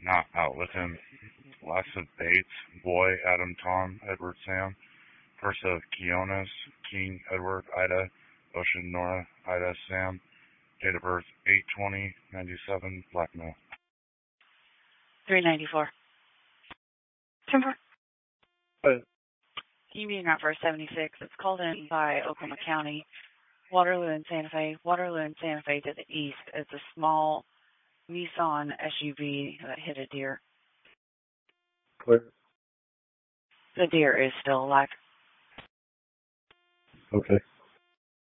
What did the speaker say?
not out with him. Last of Bates, Boy, Adam, Tom, Edward, Sam. First of Keonis, King, Edward, Ida, Ocean, Nora, Ida, Sam. Date of birth 8/20/97, Blackmail. 394. Timber. Union Route 476. It's called in by Oklahoma County. Waterloo and Santa Fe. Waterloo and Santa Fe to the east. It's a small Nissan SUV that hit a deer. Clear. The deer is still alive. Okay.